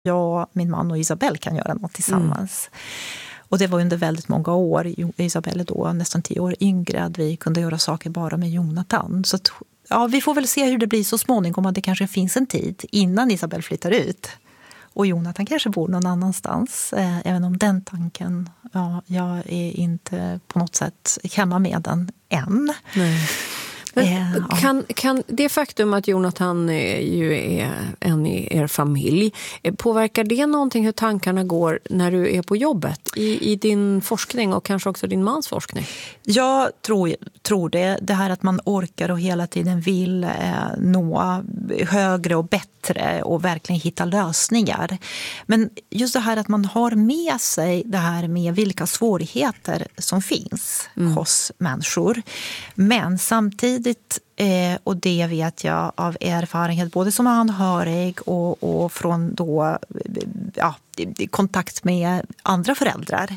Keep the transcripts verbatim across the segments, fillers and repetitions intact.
jag, min man och Isabelle kan göra något tillsammans. Mm. Och det var under väldigt många år, Isabelle då nästan tio år yngre, att vi kunde göra saker bara med Jonathan. Så att, ja, vi får väl se hur det blir så småningom, att det kanske finns en tid innan Isabelle flyttar ut. Och Jonathan kanske bor någon annanstans, eh, även om den tanken, ja, jag är inte på något sätt hemma med den än. Nej. Men kan, kan det faktum att Jonathan ju är en i er familj, påverkar det någonting hur tankarna går när du är på jobbet i, i din forskning och kanske också din mans forskning? Jag tror, tror det. Det här att man orkar och hela tiden vill eh, nå högre och bättre och verkligen hitta lösningar. Men just det här att man har med sig det här med vilka svårigheter som finns mm. hos människor. Men samtidigt Eh, och det vet jag av erfarenhet både som anhörig och, och från då, ja, kontakt med andra föräldrar.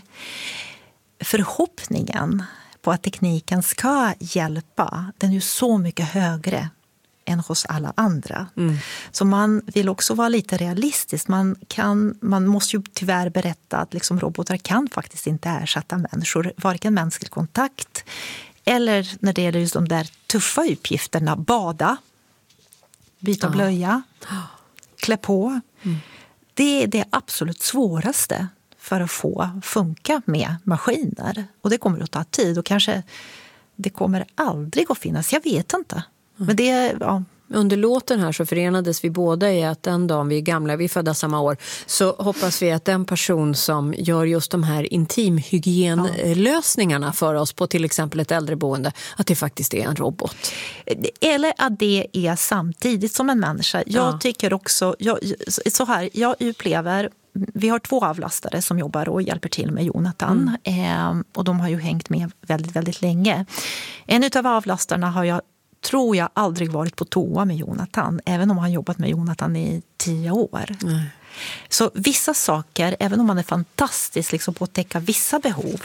Förhoppningen på att tekniken ska hjälpa, den är ju så mycket högre än hos alla andra. Mm. Så man vill också vara lite realistisk. Man, kan, man måste ju tyvärr berätta att liksom robotar kan faktiskt inte ersätta människor. Varken mänsklig kontakt eller när det gäller just de där tuffa uppgifterna. Bada, byta blöja, klä på. Mm. Det är det absolut svåraste för att få funka med maskiner. Och det kommer att ta tid och kanske det kommer aldrig att finnas. Jag vet inte. Mm. Men det, ja. Under låten här så förenades vi båda i att den dagen vi är gamla, vi är födda samma år, så hoppas vi att den person som gör just de här intimhygienlösningarna för oss på till exempel ett äldreboende, att det faktiskt är en robot. Eller att det är samtidigt som en människa. Jag ja. tycker också, jag, så här, jag upplever, vi har två avlastare som jobbar och hjälper till med Jonathan. Mm. Eh, och de har ju hängt med väldigt, väldigt länge. En av avlastarna har jag tror jag aldrig varit på toa med Jonathan, även om han jobbat med Jonathan i tio år. Mm. Så vissa saker, även om man är fantastisk liksom på att täcka vissa behov,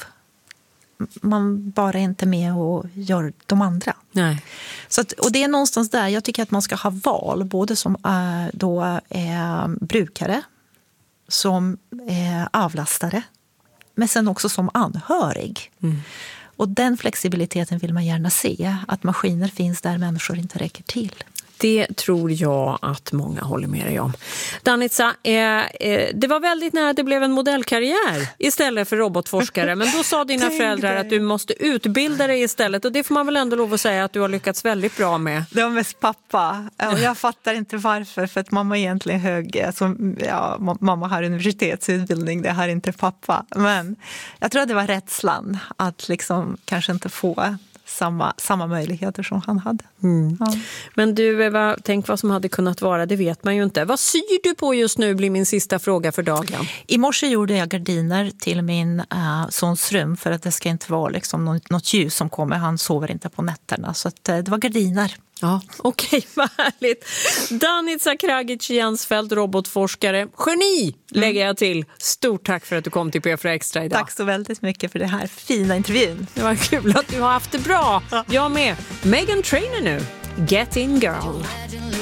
man bara är inte med och gör de andra. Nej. Så att, och det är någonstans där jag tycker att man ska ha val, både som äh, då, äh, brukare, som äh, avlastare, men sen också som anhörig. Mm. Och den flexibiliteten vill man gärna se. Att maskiner finns där människor inte räcker till. Det tror jag att många håller med dig om. Danica, eh, eh, det var väldigt nära att det blev en modellkarriär istället för robotforskare. Men då sa dina föräldrar att du måste utbilda dig istället. Och det får man väl ändå lov att säga att du har lyckats väldigt bra med. Det var mest pappa. Jag fattar inte varför. För att mamma är egentligen hög. Alltså, ja, mamma har universitetsutbildning. Det har inte pappa. Men jag tror att det var rädslan att liksom kanske inte få Samma, samma möjligheter som han hade. Mm. Ja. Men du Eva, tänk vad som hade kunnat vara, det vet man ju inte. Vad syr du på just nu blir min sista fråga för dagen. I morse gjorde jag gardiner till min uh, sons rum för att det ska inte vara liksom något, något ljus som kommer. Han sover inte på nätterna, så att, uh, det var gardiner. Ja, okej, okay, vad härligt. Danica Kragic-Jensfeldt, robotforskare. Geni, mm. lägger jag till. Stort tack för att du kom till P fyra Extra idag. Tack så väldigt mycket för det här fina intervjun. Det var kul att du har haft det bra. Jag med. Meghan Trainor nu. Get in girl.